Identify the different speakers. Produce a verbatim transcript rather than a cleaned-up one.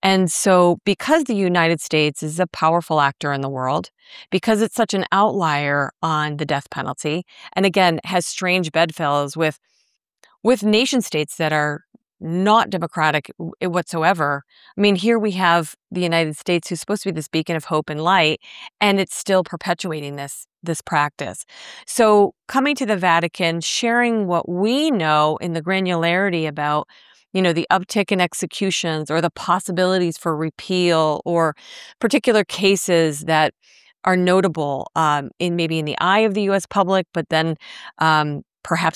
Speaker 1: And so because the United States is a powerful actor in the world, because it's such an outlier on the death penalty, and again, has strange bedfellows with with nation states that are not democratic w- whatsoever. I mean, here we have the United States, who's supposed to be this beacon of hope and light, and it's still perpetuating this this practice. So coming to the Vatican, sharing what we know in the granularity about, you know, the uptick in executions or the possibilities for repeal or particular cases that are notable um, in maybe in the eye of the U S public, but then um, perhaps